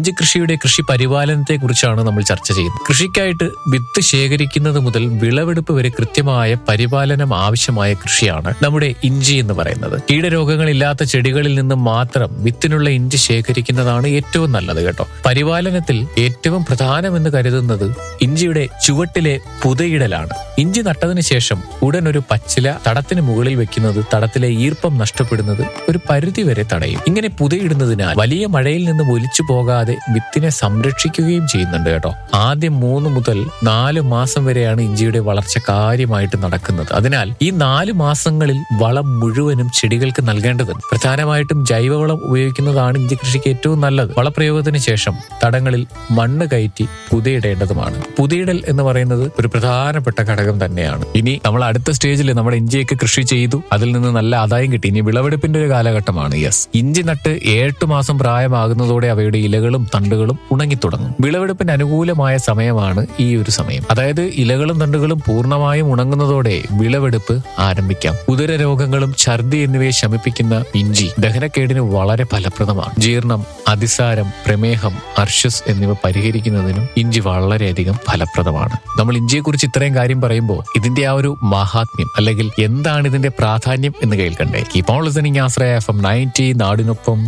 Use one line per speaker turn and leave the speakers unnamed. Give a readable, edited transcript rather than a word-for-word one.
ഇഞ്ചി കൃഷിയുടെ കൃഷി പരിപാലനത്തെ കുറിച്ചാണ് നമ്മൾ ചർച്ച ചെയ്യുന്നത്. കൃഷിക്കായിട്ട് വിത്ത് ശേഖരിക്കുന്നത് മുതൽ വിളവെടുപ്പ് വരെ കൃത്യമായ പരിപാലനം ആവശ്യമായ കൃഷിയാണ് നമ്മുടെ ഇഞ്ചി എന്ന് പറയുന്നത്. കീടരോഗങ്ങളില്ലാത്ത ചെടികളിൽ നിന്ന് മാത്രം വിത്തിനുള്ള ഇഞ്ചി ശേഖരിക്കുന്നതാണ് ഏറ്റവും നല്ലത് കേട്ടോ. പരിപാലനത്തിൽ ഏറ്റവും പ്രധാനമെന്ന് കരുതുന്നത് ഇഞ്ചിയുടെ ചുവട്ടിലെ പുതയിടലാണ്. ഇഞ്ചി നട്ടതിന് ശേഷം ഉടൻ ഒരു പച്ചില തടത്തിന് മുകളിൽ വെക്കുന്നത് തടത്തിലെ ഈർപ്പം നഷ്ടപ്പെടുന്നത് ഒരു പരിധി വരെ തടയും. ഇങ്ങനെ പുതയിടുന്നതിനാൽ വലിയ മഴയിൽ നിന്നും ഒലിച്ചു പോകാതെ വിത്തിനെ സംരക്ഷിക്കുകയും ചെയ്യുന്നുണ്ട് കേട്ടോ. ആദ്യം 3 മുതൽ 4 മാസം വരെയാണ് ഇഞ്ചിയുടെ വളർച്ച കാര്യമായിട്ട് നടക്കുന്നത്. അതിനാൽ ഈ 4 മാസങ്ങളിൽ വളം മുഴുവനും ചെടികൾക്ക് നൽകേണ്ടത്. പ്രധാനമായിട്ടും ജൈവവളം ഉപയോഗിക്കുന്നതാണ് ഇഞ്ചി കൃഷിക്ക് ഏറ്റവും നല്ലത്. വളപ്രയോഗത്തിന് ശേഷം തടങ്ങളിൽ മണ്ണ് കയറ്റി പുതയിടേണ്ടതുമാണ്. പുതയിടൽ എന്ന് പറയുന്നത് ഒരു പ്രധാനപ്പെട്ട ഘടകം തന്നെയാണ്. ഇനി നമ്മൾ അടുത്ത സ്റ്റേജിൽ നമ്മുടെ ഇഞ്ചിയൊക്കെ കൃഷി ചെയ്തു, അതിൽ നിന്ന് നല്ല ആദായം കിട്ടി. ഇനി വിളവെടുപ്പിന്റെ ഒരു കാലഘട്ടമാണ്. യെസ്, ഇഞ്ചി നട്ട് 8 മാസം പ്രായമാകുന്നതോടെ അവയുടെ ഇലകളും തണ്ടുകളും ഉണങ്ങിത്തുടങ്ങും. വിളവെടുപ്പിന് അനുകൂലമായ സമയമാണ് ഈ ഒരു സമയം. അതായത് ഇലകളും തണ്ടുകളും പൂർണ്ണമായും ഉണങ്ങുന്നതോടെ വിളവെടുപ്പ് ആരംഭിക്കാം. ഉദര രോഗങ്ങളും ഛർദി എന്നിവയെ ശമിപ്പിക്കുന്ന ഇഞ്ചി ദഹനക്കേടിന് വളരെ ഫലപ്രദമാണ്. ജീർണം, അതിസാരം, പ്രമേഹം, അർശസ് എന്നിവ പരിഹരിക്കുന്നതിനും ഇഞ്ചി വളരെയധികം ഫലപ്രദമാണ്. നമ്മൾ ഇഞ്ചിയെ കുറിച്ച് ഇത്രയും കാര്യം പറയുമ്പോൾ ഇതിന്റെ ആ ഒരു മഹാത്മ്യം അല്ലെങ്കിൽ എന്താണ് ഇതിന്റെ പ്രാധാന്യം എന്ന് കേൾക്കണ്ടേ? Keep on listening Ashraya FM 90 നാടിനൊപ്പം